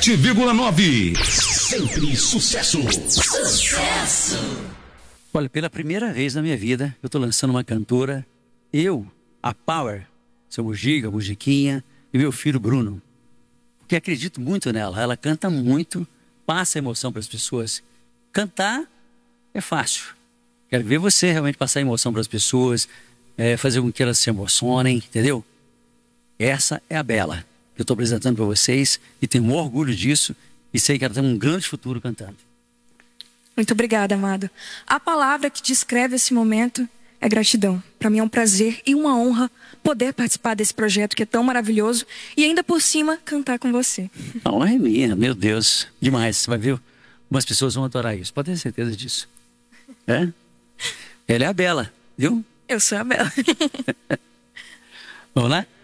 97,9. Sempre sucesso. Sucesso. Olha, pela primeira vez na minha vida, eu tô lançando uma cantora, a Power, seu Bugiga, Bugiquinha e meu filho Bruno. Porque acredito muito nela, ela canta muito, passa emoção para as pessoas. Cantar é fácil. Quero ver você realmente passar emoção para as pessoas, fazer com que elas se emocionem, entendeu? Essa é a Bela, que eu estou apresentando para vocês e tenho um orgulho disso e sei que ela tem um grande futuro cantando. Muito obrigada, amado. A palavra que descreve esse momento é gratidão. Para mim é um prazer e uma honra poder participar desse projeto que é tão maravilhoso e ainda por cima cantar com você. A honra é minha, meu Deus, demais. Você vai ver, umas pessoas vão adorar isso, pode ter certeza disso. É? Ela é a Bela, viu? Eu sou a Bela. Vamos lá?